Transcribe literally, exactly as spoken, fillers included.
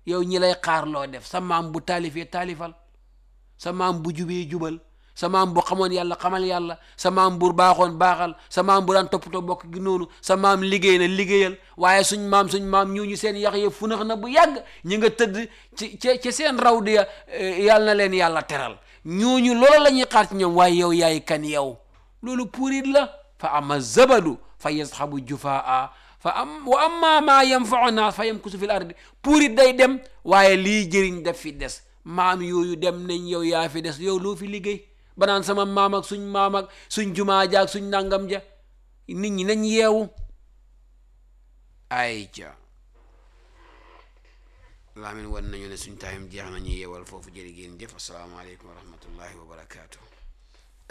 yow ñi lay xaar loo def sa maam bu taalifee taalifal sa maam bu jubee jubal sa maam bu xamoon yàlla xamal yàlla sa maam bu baaxoon baaxal sa maam bu daan toppatoo bokk gi noonu sa maam liggéey na liggéeyal waaye suñ maam suñ maam ñu ñu seen yax ya funax na bu yàgg ñi nga tëdd ci ci seen raw di yàlla na leen yàlla teral ñooñu loolu la ñuy xaar ci ñoom waaye yow yaay kan yow loolu puurit la fa ama zabadu fa yazhabu jufaa fa am wa amma maa yanfau naas fa yamkusu fil ardi puurit day dem waaye lii jëriñ def fi des maam yooyu dem nañ yow yaa fi des yow loo fi liggéey banaan sama maam ak suñ maam ak suñ jumaa jaak suñ nangam ja nit ñi nañ yeewu ay ca laamin wan nañu ne suñ taayam jeex nañu yeewal foofu jërë ngeen jëf asalaamaaleykum wa rahmatullahi wa barakaatu